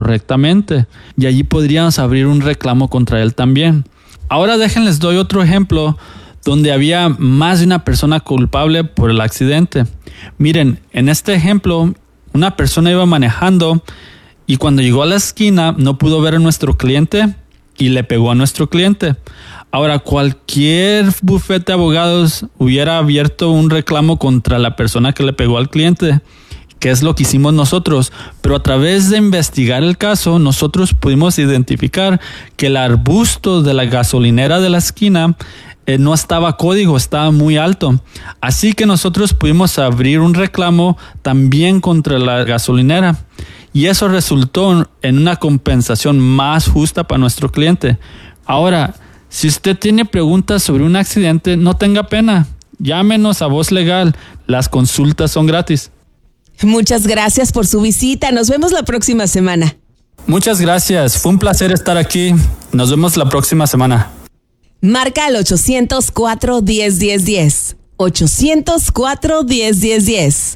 correctamente, y allí podríamos abrir un reclamo contra él también. Ahora déjenles doy otro ejemplo donde había más de una persona culpable por el accidente. Miren, en este ejemplo, una persona iba manejando y cuando llegó a la esquina no pudo ver a nuestro cliente y le pegó a nuestro cliente. Ahora, cualquier bufete de abogados hubiera abierto un reclamo contra la persona que le pegó al cliente, que es lo que hicimos nosotros. Pero a través de investigar el caso, nosotros pudimos identificar que el arbusto de la gasolinera de la esquina no estaba código, estaba muy alto. Así que nosotros pudimos abrir un reclamo también contra la gasolinera. Y eso resultó en una compensación más justa para nuestro cliente. Ahora, si usted tiene preguntas sobre un accidente, no tenga pena. Llámenos a Voz Legal. Las consultas son gratis. Muchas gracias por su visita. Nos vemos la próxima semana. Muchas gracias. Fue un placer estar aquí. Nos vemos la próxima semana. Marca al 800-410-1010. 800-410-1010.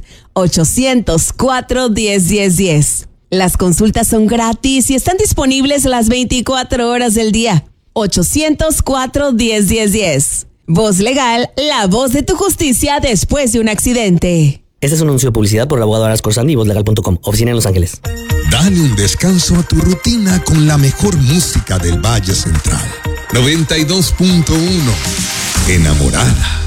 800-410-1010. Las consultas son gratis y están disponibles las 24 horas del día. 800-410-1010. Voz Legal, la voz de tu justicia después de un accidente. Este es un anuncio de publicidad por el abogado Aras Corsandi y vozlegal.com. Oficina en Los Ángeles. Dale un descanso a tu rutina con la mejor música del Valle Central. 92.1. Enamorada.